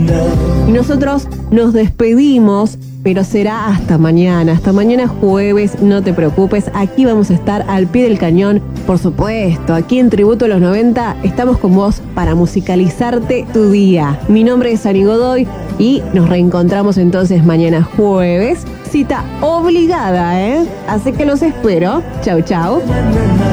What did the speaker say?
Y nosotros nos despedimos, pero será hasta mañana jueves, no te preocupes, aquí vamos a estar al pie del cañón, por supuesto, aquí en Tributo a los 90 estamos con vos para musicalizarte tu día. Mi nombre es Ari Godoy y nos reencontramos entonces mañana jueves, cita obligada, Así que los espero. Chau, chau.